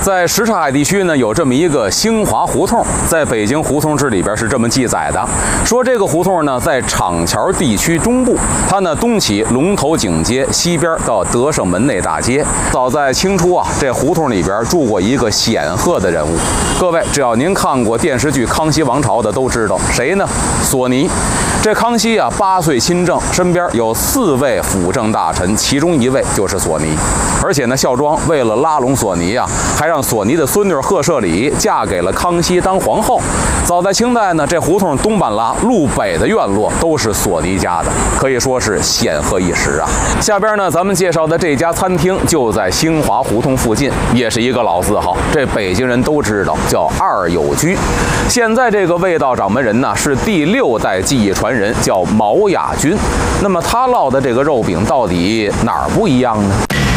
在什刹海地区呢，有这么一个兴华胡同，在北京胡同志里边是这么记载的，说这个胡同呢在厂桥地区中部，它呢东起龙头井街，西边到德胜门内大街。早在清初啊，这胡同里边住过一个显赫的人物，各位只要您看过电视剧《康熙王朝》的都知道谁呢？索尼。这康熙啊8岁亲政，身边有4位辅政大臣，其中1位就是索尼。而且呢，孝庄为了拉拢索尼啊，还让索尼的孙女贺摄理嫁给了康熙当皇后。早在清代呢，这胡同东半拉、路北的院落都是索尼家的，可以说是显赫一时啊。下边呢，咱们介绍的这家餐厅就在兴华胡同附近，也是一个老字号，这北京人都知道，叫二友居。现在这个味道掌门人呢，是第6代技艺传人，叫毛亚军。那么他烙的这个肉饼到底哪儿不一样呢？